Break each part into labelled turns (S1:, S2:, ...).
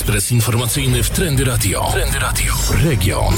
S1: Ekspres informacyjny w Trendy Radio. Trendy Radio. Region.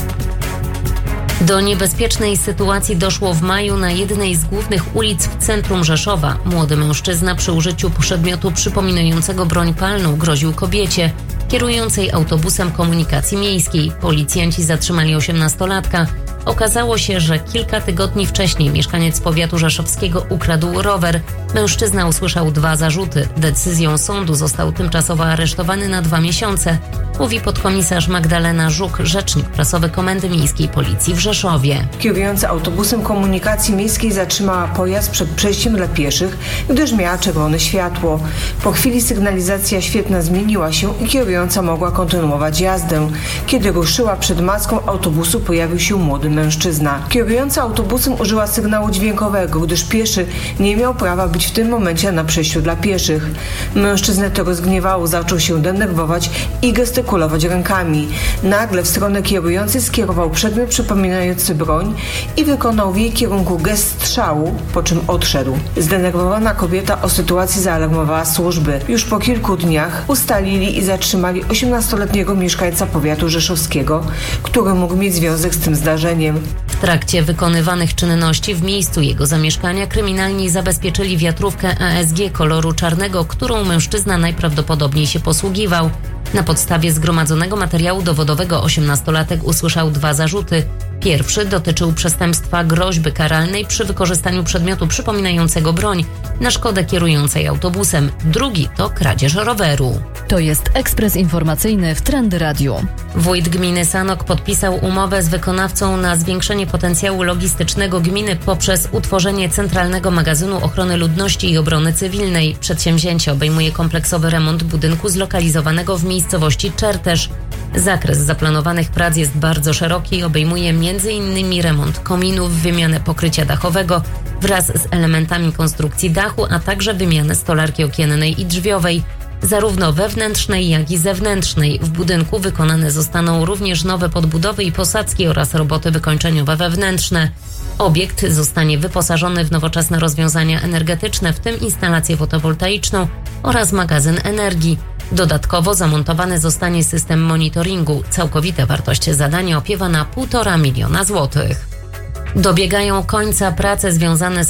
S2: Do niebezpiecznej sytuacji doszło w maju na jednej z głównych ulic w centrum Rzeszowa. Młody mężczyzna przy użyciu przedmiotu przypominającego broń palną groził kobiecie kierującej autobusem komunikacji miejskiej. Policjanci zatrzymali 18-latka. Okazało się, że kilka tygodni wcześniej mieszkaniec powiatu rzeszowskiego ukradł rower. Mężczyzna usłyszał 2 zarzuty. Decyzją sądu został tymczasowo aresztowany na 2 miesiące, mówi podkomisarz Magdalena Żuk, rzecznik prasowy Komendy Miejskiej Policji w Rzeszowie.
S3: Kierująca autobusem komunikacji miejskiej zatrzymała pojazd przed przejściem dla pieszych, gdyż miała czerwone światło. Po chwili sygnalizacja świetna zmieniła się i kierująca mogła kontynuować jazdę. Kiedy ruszyła przed maską autobusu, pojawił się młody mężczyzna. Kierująca autobusem użyła sygnału dźwiękowego, gdyż pieszy nie miał prawa być w tym momencie na przejściu dla pieszych. Mężczyznę to rozgniewało, zaczął się denerwować i gestykulować rękami. Nagle w stronę kierującej skierował przedmiot przypominający broń i wykonał w jej kierunku gest strzału, po czym odszedł. Zdenerwowana kobieta o sytuacji zaalarmowała służby. Już po kilku dniach ustalili i zatrzymali 18-letniego mieszkańca powiatu rzeszowskiego, który mógł mieć związek z tym zdarzeniem.
S2: W trakcie wykonywanych czynności w miejscu jego zamieszkania kryminalni zabezpieczyli wiatrówkę ASG koloru czarnego, którą mężczyzna najprawdopodobniej się posługiwał. Na podstawie zgromadzonego materiału dowodowego 18-latek usłyszał 2 zarzuty. Pierwszy dotyczył przestępstwa groźby karalnej przy wykorzystaniu przedmiotu przypominającego broń na szkodę kierującej autobusem. Drugi to kradzież roweru.
S4: To jest ekspres informacyjny w Trendy Radio.
S2: Wójt gminy Sanok podpisał umowę z wykonawcą na zwiększenie potencjału logistycznego gminy poprzez utworzenie Centralnego Magazynu Ochrony Ludności i Obrony Cywilnej. Przedsięwzięcie obejmuje kompleksowy remont budynku zlokalizowanego w miejscowości Czertesz. Zakres zaplanowanych prac jest bardzo szeroki i obejmuje m.in. remont kominów, wymianę pokrycia dachowego wraz z elementami konstrukcji dachu, a także wymianę stolarki okiennej i drzwiowej. Zarówno wewnętrznej, jak i zewnętrznej. W budynku wykonane zostaną również nowe podbudowy i posadzki oraz roboty wykończeniowe wewnętrzne. Obiekt zostanie wyposażony w nowoczesne rozwiązania energetyczne, w tym instalację fotowoltaiczną oraz magazyn energii. Dodatkowo zamontowany zostanie system monitoringu. Całkowita wartość zadania opiewa na 1,5 miliona złotych. Dobiegają końca prace związane z